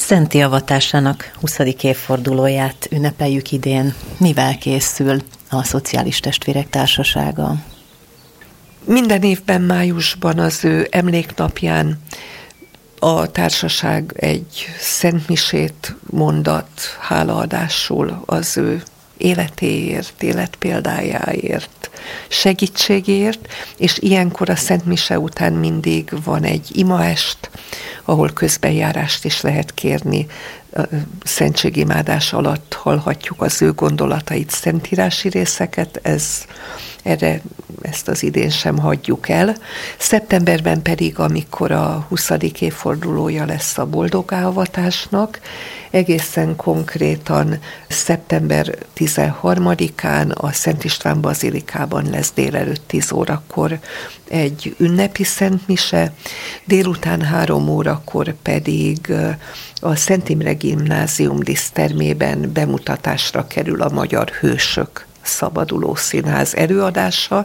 Szenti avatásának 20. évfordulóját ünnepeljük idén. Mivel készül a Szociális Testvérek Társasága? Minden évben májusban az ő emléknapján a társaság egy szentmisét mondat hálaadásul az ő életéért, életpéldájáért, segítségért, és ilyenkor a szentmise után mindig van egy imaest, ahol közbenjárást is lehet kérni. A szentségimádás alatt hallhatjuk az ő gondolatait, szentírási részeket, ezt az idén sem hagyjuk el. Szeptemberben pedig, amikor a 20. évfordulója lesz a boldogávatásnak, egészen konkrétan szeptember 13-án a Szent István bazilikában lesz délelőtt 10 órakor egy ünnepi szentmise, délután 3 órakor pedig a Szent Imre Gimnázium dísztermében bemutatásra kerül a Magyar Hősök Szabaduló Színház előadása,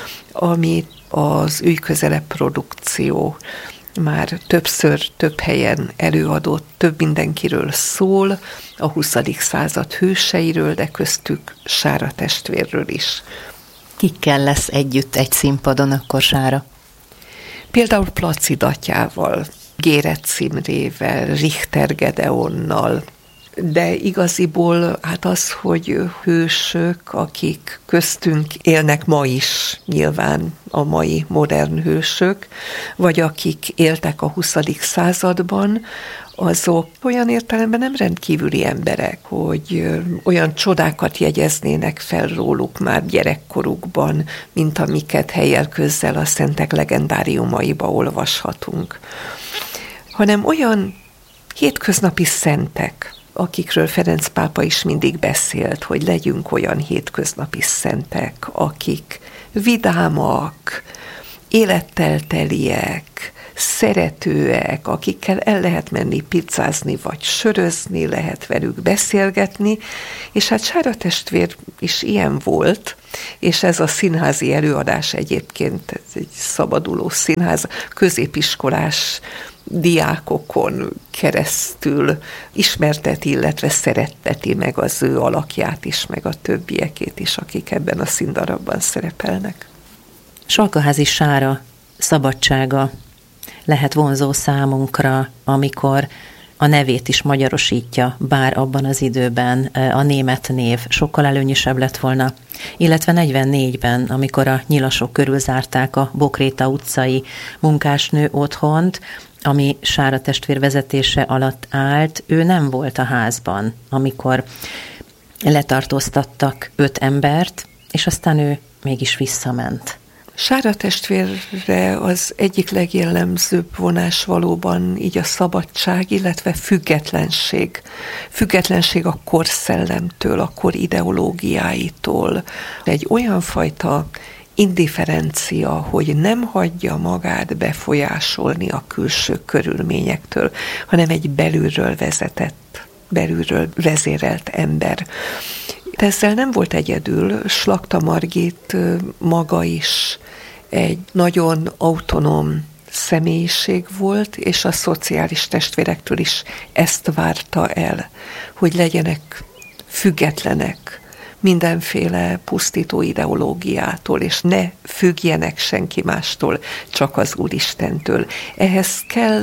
ami az Ügyközelebb produkció már többször, több helyen előadott, több mindenkiről szól, a 20. század hőseiről, de köztük Sára testvérről is. Kikkel lesz együtt egy színpadon akkor Sára? Például Placid atyával, Gérec Imrével, Richter Gedeonnal, de igaziból hát az, hogy hősök, akik köztünk élnek ma is, nyilván a mai modern hősök, vagy akik éltek a 20. században, azok olyan értelemben nem rendkívüli emberek, hogy olyan csodákat jegyeznének fel róluk már gyerekkorukban, mint amiket helyel közzel a szentek legendáriumaiba olvashatunk, hanem olyan hétköznapi szentek, akikről Ferenc pápa is mindig beszélt, hogy legyünk olyan hétköznapi szentek, akik vidámak, élettel teliek, szeretőek, akikkel el lehet menni pizzázni vagy sörözni, lehet velük beszélgetni, és hát Sára testvér is ilyen volt, és ez a színházi előadás egyébként egy szabaduló színház, középiskolás diákokon keresztül ismerteti, illetve szeretteti meg az ő alakját is, meg a többiekét is, akik ebben a színdarabban szerepelnek. Salkaházi Sára szabadsága lehet vonzó számunkra, amikor a nevét is magyarosítja, bár abban az időben a német név sokkal előnyösebb lett volna, illetve 44-ben, amikor a nyilasok körül zárták a Bokréta utcai munkásnő otthont, ami Sára testvér vezetése alatt állt, ő nem volt a házban, amikor letartóztattak 5 embert, és aztán ő mégis visszament. Sára testvérre az egyik legjellemzőbb vonás valóban így a szabadság, illetve függetlenség. Függetlenség a korszellemtől, a kor ideológiáitól. Egy olyan fajta indifferencia, hogy nem hagyja magát befolyásolni a külső körülményektől, hanem egy belülről vezetett, belülről vezérelt ember. De ezzel nem volt egyedül, Slakta Margit maga is egy nagyon autonóm személyiség volt, és a szociális testvérektől is ezt várta el, hogy legyenek függetlenek mindenféle pusztító ideológiától, és ne függjenek senki mástól, csak az Úristentől. Ehhez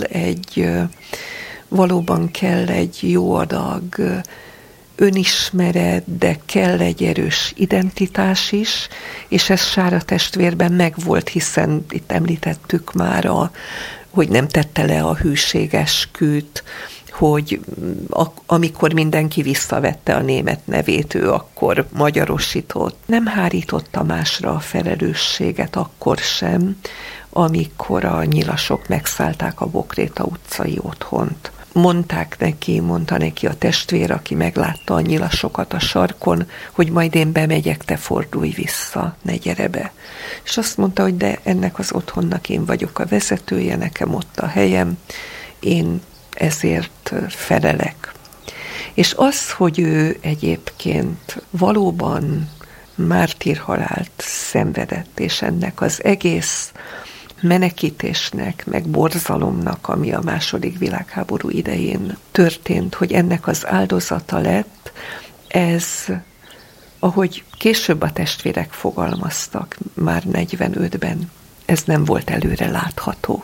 valóban kell egy jó adag önismeret, de kell egy erős identitás is, és ez Sára testvérben megvolt, hiszen itt említettük már, hogy nem tette le a hűségesküt, hogy amikor mindenki visszavette a német nevét, ő akkor magyarosított. Nem hárította másra a felelősséget akkor sem, amikor a nyilasok megszállták a Bokréta utcai otthont. Mondta neki a testvér, aki meglátta a nyilasokat a sarkon, hogy majd én bemegyek, te fordulj vissza, ne gyere be. És azt mondta, hogy de ennek az otthonnak én vagyok a vezetője, nekem ott a helyem, én ezért felelek. És az, hogy ő egyébként valóban mártírhalált szenvedett, és ennek az egész menekítésnek, meg borzalomnak, ami a II. Világháború idején történt, hogy ennek az áldozata lett, ez, ahogy később a testvérek fogalmaztak, már 45-ben, ez nem volt előre látható.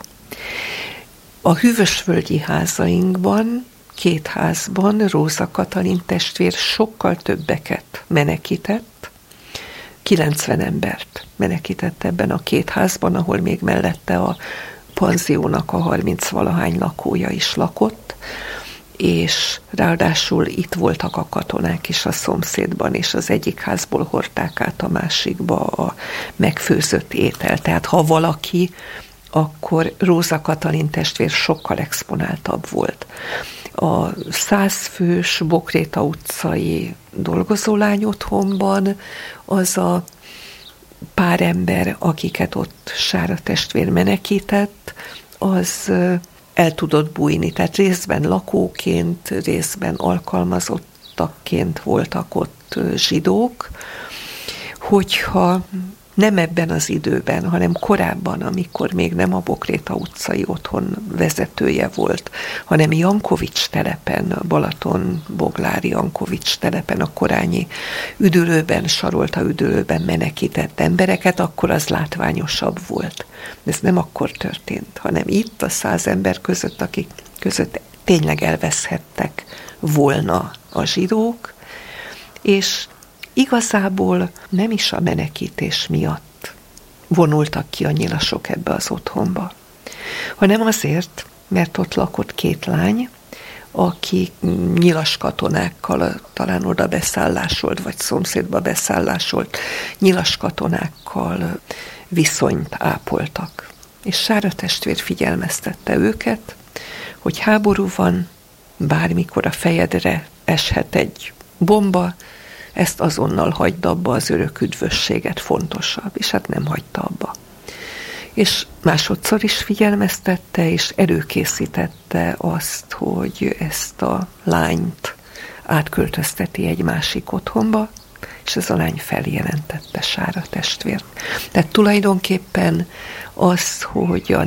A hűvösvölgyi házainkban, 2 házban Róza Katalin testvér sokkal többeket menekített, 90 embert menekített ebben a 2 házban, ahol még mellette a panziónak a 30-valahány lakója is lakott, és ráadásul itt voltak a katonák is a szomszédban, és az egyik házból hordták át a másikba a megfőzött ételt. Tehát ha valaki, akkor Róza Katalin testvér sokkal exponáltabb volt. A 100 fős Bokréta utcai dolgozólány otthonban az a pár ember, akiket ott Sára testvér menekített, az el tudott bújni. Tehát részben lakóként, részben alkalmazottakként voltak ott zsidók, hogyha nem ebben az időben, hanem korábban, amikor még nem a Bokréta utcai otthon vezetője volt, hanem Jankovics telepen, a Balaton-Boglári Jankovics telepen, a korányi üdülőben, Sarolta üdülőben menekített embereket, akkor az látványosabb volt. Ez nem akkor történt, hanem itt a 100 ember között, akik között tényleg elveszhettek volna a zsidók, és igazából nem is a menekítés miatt vonultak ki a nyilasok ebbe az otthonba, hanem azért, mert ott lakott 2 lány, aki nyilas katonákkal, talán oda beszállásolt, vagy szomszédba beszállásolt nyilas katonákkal viszonyt ápoltak. És Sára testvér figyelmeztette őket, hogy háború van, bármikor a fejedre eshet egy bomba, ezt azonnal hagyd abba, az örök üdvösséget fontosabb, és hát nem hagyta abba. És másodszor is figyelmeztette, és előkészítette azt, hogy ezt a lányt átköltözteti egy másik otthonba, és ez a lány feljelentette Sára testvért. Tehát tulajdonképpen az, hogy a